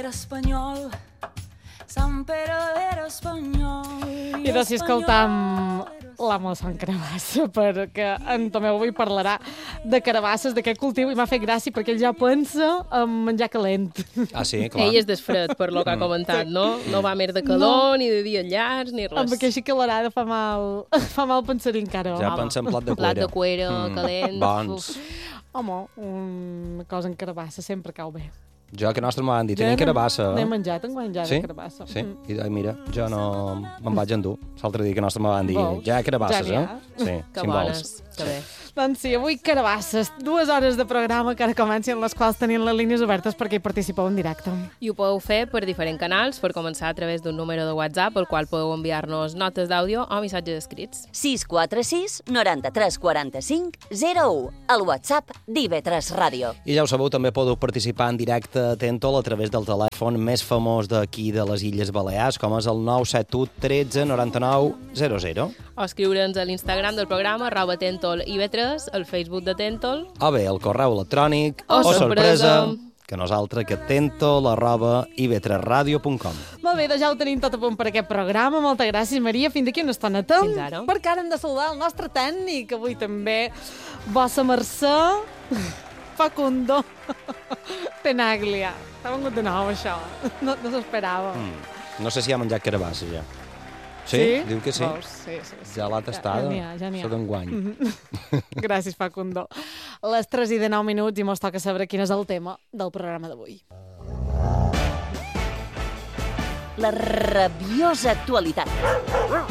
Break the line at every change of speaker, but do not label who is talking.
Espanyol, Sant Pere era espanyol.
I d'ací escoltam l'amo Sant Carabassa, perquè en Tomeu avui parlarà de carabasses, d'aquest cultiu, i m'ha fet gràcia perquè ell ja pensa en menjar calent.
Ah, sí, clar.
Ell és desfred, per lo que ha comentat, no? No va més de calor, ni de dies llargs, ni res.
Amb aquesta calarada fa mal pensar-hi encara.
Ja pensa en plat de cuera.
Plat de cuera, calent.
Bons.
Home, una cosa en carabassa sempre cau bé.
Jo, que nostres m'han dit, tenim carabassa.
N'he menjat de carabassa.
Sí? I mira, jo no me'n vaig endur. L'altre dia que nostres m'han dit, ja carabasses, Sí,
que
si
bones, que bé.
Doncs sí, avui carabasses, 2 hores de programa que ara comencen, les quals tenien les línies obertes perquè hi participeu en directe.
I ho podeu fer per diferents canals, per començar a través d'un número de WhatsApp, al qual podeu enviar-nos notes d'àudio o missatges escrits.
646 93 45 01, el WhatsApp d'IV3 Ràdio.
I ja ho sabeu, també podeu participar en directe a Tentol a través del telèfon més famós d'aquí de les Illes Balears, com és el 971 13 99 00.
O escriure'ns a l'Instagram del programa, @TentolIV3, al Facebook de Tentol.
O bé, el correu electrònic
O sorpresa,
que nosaltres que tentol@ib3radio.com.
Molt bé, doncs ja ho tenim tot a punt per aquest programa. Moltes gràcies, Maria. Fins d'aquí una estoneta.
Fins ara.
Perquè ara hem de saludar el nostre tècnic, avui també. Vossa mercè, Facundo Tenaglia. T'ha vengut de nou, això. No s'esperava.
No sé si ha menjat carabassa, ja. Sí? Diu que sí.
Veus? Sí.
Ja l'ha tastada.
Ja n'hi ha.
S'ha d'enguany.
Gràcies, Facundo. Les 3:09 i mos toca saber quin és el tema del programa d'avui.
La rabiosa actualitat.